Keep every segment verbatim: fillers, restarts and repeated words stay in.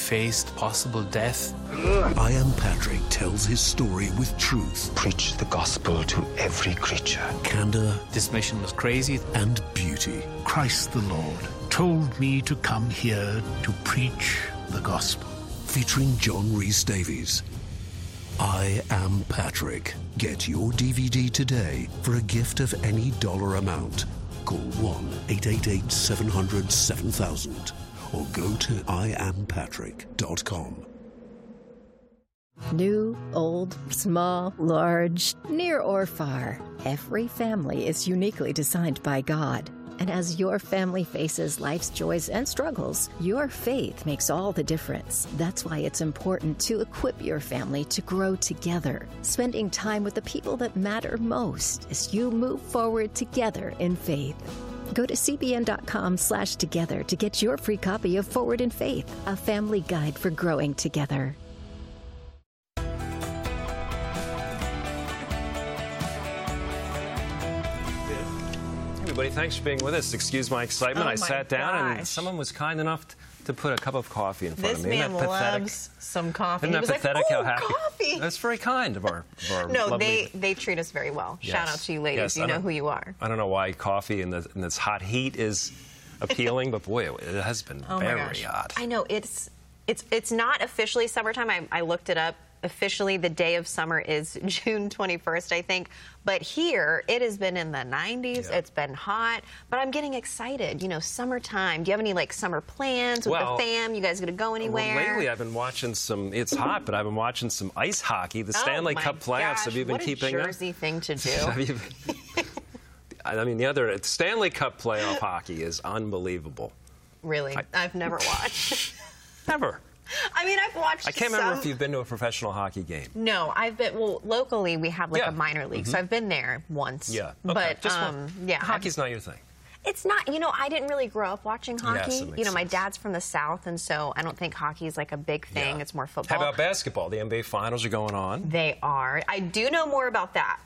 faced possible death. I Am Patrick tells his story with truth. Preach the gospel to every creature. Candor. This mission was crazy. And beauty. Christ the Lord told me to come here to preach the gospel. Featuring John Rhys Davies. I Am Patrick. Get your D V D today for a gift of any dollar amount. Call one eight eight eight, seven hundred, seven thousand or go to i am patrick dot com. New, old, small, large, near or far, every family is uniquely designed by God. And as your family faces life's joys and struggles, your faith makes all the difference. That's why it's important to equip your family to grow together, spending time with the people that matter most as you move forward together in faith. Go to cbn.com slash together to get your free copy of Forward in Faith, a family guide for growing together. Everybody, thanks for being with us. Excuse my excitement. Oh I sat down gosh. and someone was kind enough to put a cup of coffee in front This of me. man Isn't that pathetic? loves some coffee. Isn't that he was pathetic like, how "Ooh, happy? coffee." That's very kind of our, of our No, lovely... they they treat us very well. Yes. Shout out to you ladies. Yes, you I know don't- who you are. I don't know why coffee in, the, in this hot heat is appealing, but boy, it has been Oh my very gosh. hot. I know it's it's it's not officially summertime. I, I looked it up. Officially, the day of summer is June twenty-first, I think. But here, it has been in the nineties. Yeah. It's been hot. But I'm getting excited. You know, summertime. Do you have any, like, summer plans with Well, the fam? You guys going to go anywhere? Well, lately I've been watching some, it's hot, but I've been watching some ice hockey, the Stanley oh my Cup playoffs. Gosh, Have you been what keeping a up? Jersey thing to do. Have you been- I mean, the other, Stanley Cup playoff hockey is unbelievable. Really? I- I've never watched. Never. I mean, I've watched I can't some... remember if you've been to a professional hockey game. No, I've been, well, locally we have like Yeah. a minor league, Mm-hmm. so I've been there once. Yeah. Okay. But, Just um, one. yeah. Hockey's not your thing. It's not, you know, I didn't really grow up watching hockey. Yes, that makes you know, my sense. dad's from the South, and so I don't think hockey is like a big thing. Yeah. It's more football. How about basketball? The N B A finals are going on. They are. I do know more about that.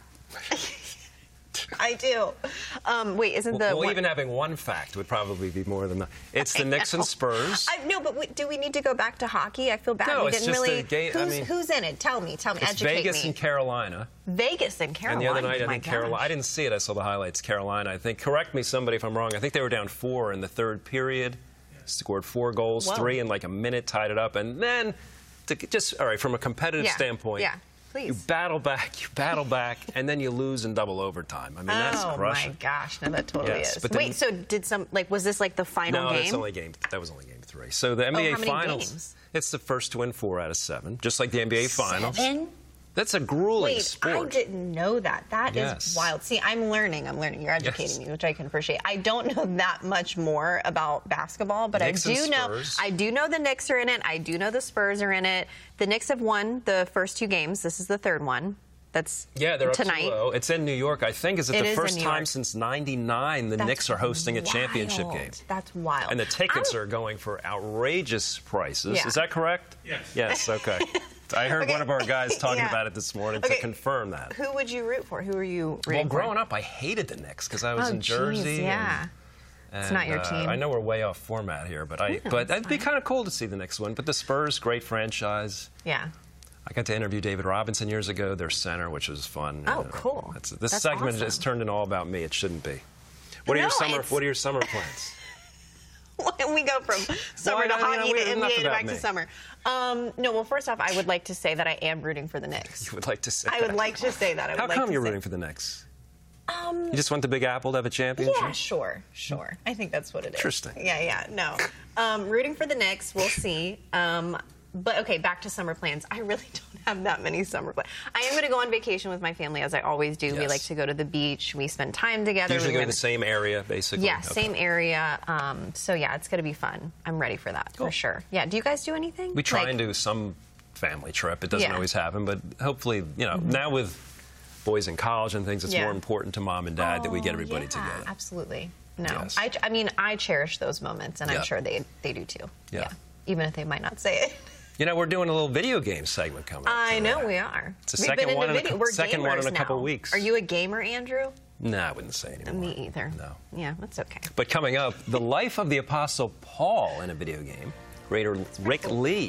I do. Um, wait, isn't the... Well, one- even having one fact would probably be more than that. It's the Knicks and Spurs. I, no, but we, do we need to go back to hockey? I feel bad. No, we it's didn't just really. a game- I Who's, mean- who's in it? Tell me. Tell me. It's Educate Vegas me. and Carolina. Vegas and Carolina. And the other night, I My think Carolina. gosh. I didn't see it. I saw the highlights. Carolina, I think. Correct me, somebody, if I'm wrong. I think they were down four in the third period. Scored four goals, Whoa. three in like a minute, tied it up, and then to just all right from a competitive Yeah. standpoint. Yeah. Please. You battle back, you battle back, and then you lose in double overtime. I mean, that's oh crushing. my gosh! No, that totally Yes, is. but then- Wait, so did some like was this like the final No, game? that's only game. That was only game three. So the N B A Oh, how many Finals. games? It's the first to win four out of seven, just like the N B A Finals. Seven? That's a grueling Wait, sport. I didn't know that. That is Yes. wild. See, I'm learning. I'm learning. You're educating Yes. me, which I can appreciate. I don't know that much more about basketball, but Knicks I and do know. Spurs. I do know the Knicks are in it. I do know the Spurs are in it. The Knicks have won the first two games. This is the third one. That's Yeah, they're tonight. up two oh. It's in New York. I think is it, It the is in first New time York. since ninety-nine the That's Knicks are hosting a wild. championship game. That's wild. And the tickets I'm- are going for outrageous prices. Yeah. Is that correct? Yes. Yes, okay. I heard Okay. one of our guys talking Yeah. about it this morning Okay. to confirm that. Who would you root for? Who are you Well, rooting for? growing up, I hated the Knicks because I was Oh, in Jersey. geez, yeah. and- It's not your and, uh, team. I know we're way off format here, but I. No, but it's it'd be fine. kind of cool to see the Knicks win. But the Spurs, great franchise. Yeah. I got to interview David Robinson years ago, their center, which was fun. Oh, Uh, cool. That's, this That's segment awesome. has turned into all about me. It shouldn't be. What are No, your summer? it's- What are your summer plans? When we go from summer Well, to I don't know, hockey we- to N B enough A to about back me. to summer. Um, no, well, first off, I would like to say that I am rooting for the Knicks. You would like to say. I would that. like to say that. I would How like come to you're say- rooting for the Knicks? Um, You just want the Big Apple to have a championship? yeah, sure, sure. I think that's what it is. Interesting. Yeah, yeah, no. Um, rooting for the Knicks, we'll see. Um, but, okay, back to summer plans. I really don't have that many summer plans. I am going to go on vacation with my family, as I always do. We Yes. like to go to the beach. We spend time together. Usually We go to went- the same area, basically. Yeah, Okay. same area. Um, so, yeah, it's going to be fun. I'm ready for that, Cool. for sure. Yeah, do you guys do anything? We try Like- and do some family trip. It doesn't Yeah. always happen, but hopefully, you know, now with boys in college and things, it's Yeah. more important to mom and dad that we get Oh, everybody yeah, together. Absolutely. No. Yes. I, I mean, I cherish those moments, and Yeah. I'm sure they, they do too. Yeah. Even if they might not say it. You know, we're doing a little video game segment coming up. I today. know we are. It's the We've second been one into in a video. cou- We're second one in gamers a couple now. weeks. Are you a gamer, Andrew? No, I wouldn't say anymore. Me either. No. Yeah, that's okay. But coming up, the life of the Apostle Paul in a video game. Creator Rick Lee